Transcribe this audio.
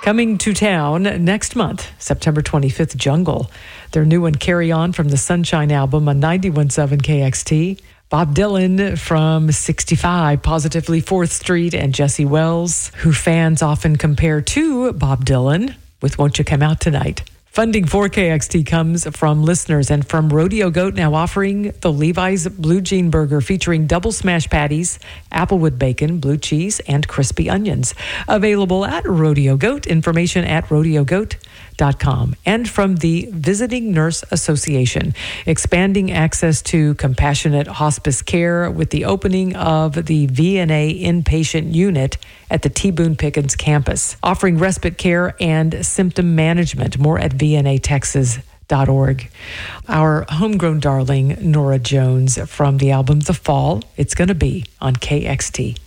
Coming to town next month, September 25th, Jungle. Their new one, Carry On, from the Sunshine album on 91.7 KXT. Bob Dylan from 65, Positively 4th Street, and Jesse Wells, who fans often compare to Bob Dylan with Won't You Come Out Tonight. Funding for KXT comes from listeners and from Rodeo Goat, now offering the Levi's Blue Jean Burger featuring double smash patties, applewood bacon, blue cheese, and crispy onions. Available at Rodeo Goat. Information at rodeogoat.com. And from the Visiting Nurse Association, expanding access to compassionate hospice care with the opening of the VNA inpatient unit at the T. Boone Pickens campus, offering respite care and symptom management. More at vnatexas.org. Our homegrown darling, Norah Jones, from the album The Fall. It's going to be on KXT.